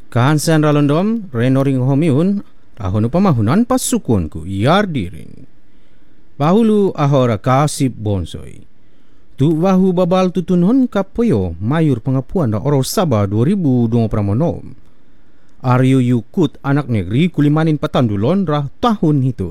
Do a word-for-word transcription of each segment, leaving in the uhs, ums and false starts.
Kahansan ralondom renoring homiun rahonu pamahunan pasukunku yardirin. Bahulu ahora kasip bonsoi. Tu wahu babal tutunhon kapoyo mayur pengapuan da oro Sabah dua ribu dua puluh enam. Aryu yukut anak negeri kulimanin patandulon rah tahun itu.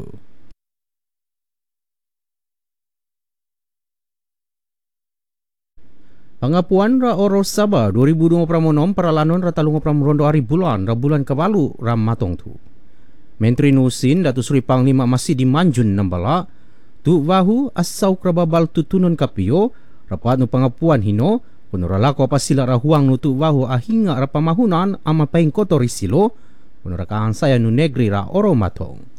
Pengapuan ra oro Sabah dua ribu dua puluh enam peralanon ra talungo pramurondo hari bulan ra bulan kebalu ram matong tu. Menteri Nusin Datu Sri Panglima masih di Manjun nambala tu wahu asau krababal tutunun kapio rapat nu pengapuan hino kuno ralako pasila rahuang nu tu wahu ahinga ra pamahunan ama paing kotori silo kuno rakaan saya nu negeri ra oro matong.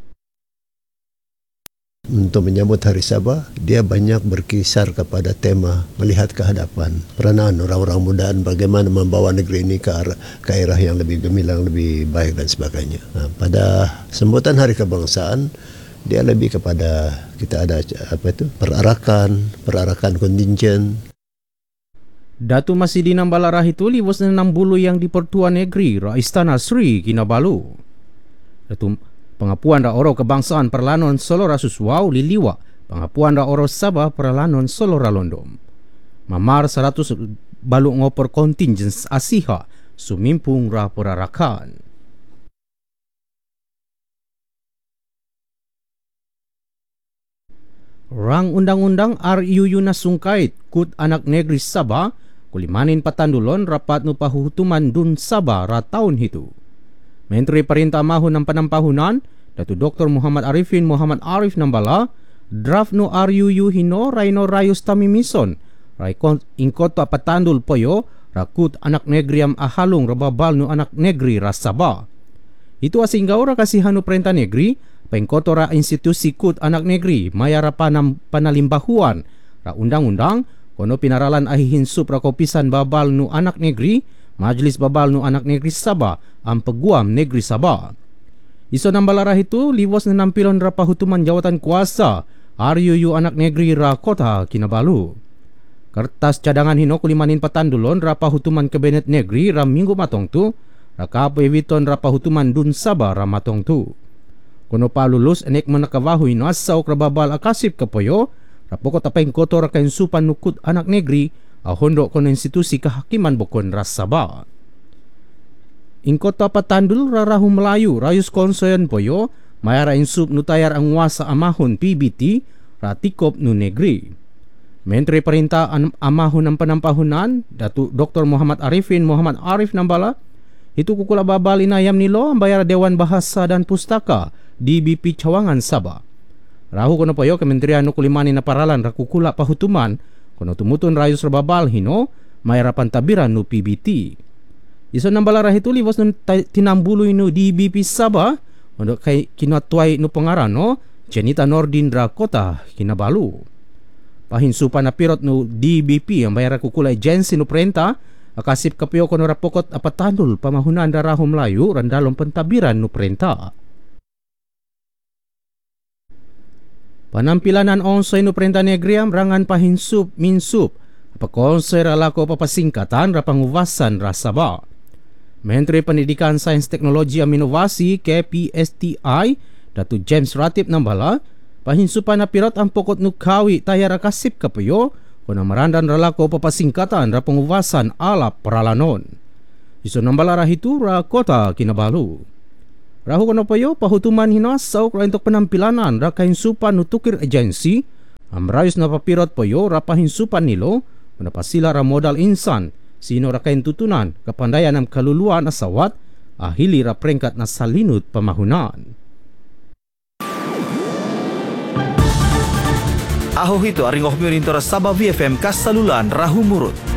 Untuk menyambut Hari Sabah, dia banyak berkisar kepada tema melihat ke hadapan. Peranan orang-orang muda bagaimana membawa negeri ini ke arah ke arah yang lebih gemilang, lebih baik dan sebagainya. Nah, pada sambutan Hari Kebangsaan, dia lebih kepada kita ada apa itu perarakan, perarakan kontingen. Datu masih di Nambalarah itu liwas enam bulu yang di Pertuan Negeri Ra Istana Sri Kinabalu. Datu pengapuan da oro kebangsaan perlanon Solo Rasuswau liliwa pengapuan da oro Sabah perlanon Solo Ralondom. Mamar seratus balu ngopor kontingen asiha sumimpung ra perarakan. Rang undang-undang R U U nasungkait kut anak negeri Sabah kulimanin patandulon rapat nu pahutuman dun Sabah ra tahun itu. Menteri Perintah Mahun ng Panampahunan, Datu Doktor Muhammad Arifin Muhammad Arif nambala, draft no R U U hino Raino Rayos Tamimison, Raikon ingkoto patandul poyo, rakut anak negeri am ahalung rababal no anak negeri rasaba. Itu asinggaw ra kasihano Perintah Negeri, pengkoto ra institusi kut anak negeri, mayara panam panalimbahuan, ra undang-undang, kono pinaralan ahihinsup ra kopisan babal no anak negeri, Majlis Babal nu anak negeri Sabah ang peguam negeri Sabah. Iso nambalarah itu liwas na nampilon ra pahutuman jawatan kuasa R U U anak negeri ra Kota Kinabalu. Kertas cadangan hino kulimanin patandulon ra pahutuman kabinet negeri ra minggu matong tu ra kapawiton ra pahutuman dun Sabah ra matong tu. Kuno pa lulus enek manakawahu hino asaw krababal akasip kapoyo ra pokot apeng kotor ra kainsupan nukut anak negeri ahondo kono institusi kehakiman bokon ras Sabah. Ingkota patandul rarahu Melayu rayus konsoyan poyo mayara insup nutayar ang wasa amahon P B T ratikop nu negeri. Menteri Perintah Amahon ng Panampahunan Datu Doktor Muhammad Arifin Muhammad Arif nambala itu kukula babal inayam nilo ang bayar Dewan Bahasa dan Pustaka D B P Cawangan Sabah. Rahu kono poyo Kementerian nu kulimani na paralan rakukula pahutuman kono tumutun rayus rababal hino mayarapan tabiran nu P B T. Iso nambalarah itu liwas nun tinambulu inu di B P Sabah untuk kay kinatuay nu pangarano Janita Nordindra Kota Kinabalu. Pahinsupan na pirot nu D B P ang bayara kukulay agency nu prenta akasip kapio kono rapokot apatandul pamahunan daraho Melayu randalong pentabiran nu prenta. Panampilanan onsoy no Perintah Negeri am rangan pahinsup minsup pakonsoy ralako papasingkatan rapanguwasan rasaba. Menteri Pendidikan Sains Teknologi am Inovasi K P S T I Datu James Ratip nambala pahinsupan na pirot ang pokot nukawi tayar akasip kapuyo kuna marandan ralako papasingkatan rapanguwasan alap peralanon. Iso nambala rahitu ra Kota Kinabalu. Rahu kono payo pahutuman hinasaw ra untuk penampilanan ra kahinsupan nutukir agency amrayos na papirot payo ra pahinsupan nilo manapasila ra modal insan sino ra kaintutunan kapandayan ng kaluluan asawat ahili ra prengkat na salinut pamahunan. Aho hito aring okmyo rinto ra Sabah V F M kasalulan rahumurut.